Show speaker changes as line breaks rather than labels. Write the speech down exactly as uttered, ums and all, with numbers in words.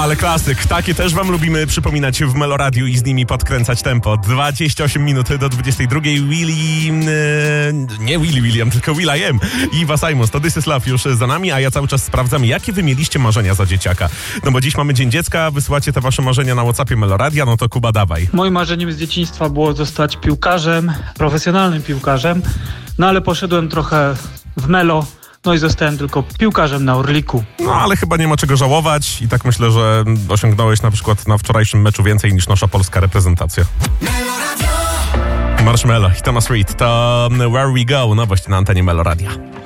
Ale klasyk, takie też wam lubimy przypominać w Meloradiu i z nimi podkręcać tempo. dwadzieścia osiem minut do dwudziestej drugiej. Willy... Yy, nie Willy William, tylko Will I Am i Eva Simons. To This Is Love już za nami, a ja cały czas sprawdzam, jakie wy mieliście marzenia za dzieciaka. No bo dziś mamy Dzień Dziecka, wysyłacie te wasze marzenia na WhatsAppie Meloradia, no to Kuba, dawaj.
Moim marzeniem z dzieciństwa było zostać piłkarzem, profesjonalnym piłkarzem, no ale poszedłem trochę w melo, no i zostałem tylko piłkarzem na Orliku.
No ale chyba nie ma czego żałować i tak myślę, że osiągnąłeś na przykład na wczorajszym meczu więcej niż nasza polska reprezentacja. Marshmello i Thomas Reid to Where We Go, nowość na antenie Meloradia.